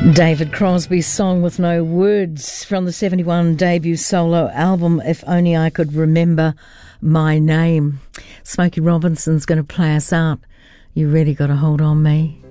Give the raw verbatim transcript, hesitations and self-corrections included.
David Crosby's song with no words from the seventy-one debut solo album, If Only I Could Remember My Name. Smokey Robinson's going to play us out. You really got to hold on me.